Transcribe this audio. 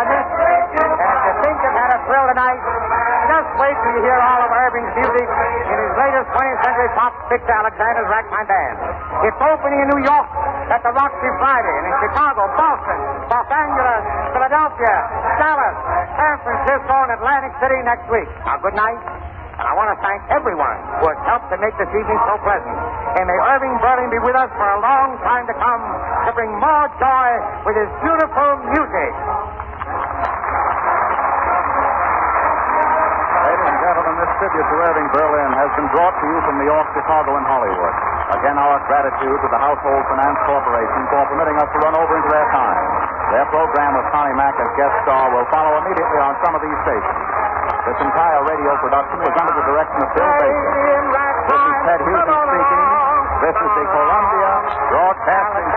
missed. And if you think you've had a thrill tonight, just wait till you hear all of Irving's music in his latest 20th Century Pop Fitz Alexander's Ragtime Band. It's opening in New York at the Roxy Friday, and in Chicago, Boston, Los Angeles, Philadelphia, Dallas, San Francisco, and Atlantic City next week. Now, good night. And I want to thank everyone who has helped to make this evening so pleasant. And may Irving Berlin be with us for a long time to come to bring more joy with his beautiful music. Ladies and gentlemen, this tribute to Irving Berlin has been brought to you from New York, Chicago, and Hollywood. Again, our gratitude to the Household Finance Corporation for permitting us to run over into their time. Their program with Connie Mack as guest star will follow immediately on some of these stations. This entire radio production was under the direction of Bill Baker. This is Ted Hughes speaking. This is the Columbia Broadcasting